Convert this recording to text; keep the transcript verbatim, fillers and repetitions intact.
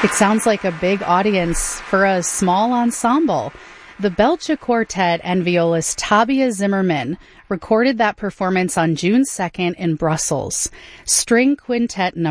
It sounds like a big audience for a small ensemble. The Belgian Quartet and violist Tabia Zimmerman recorded that performance on June second in Brussels. String Quintet number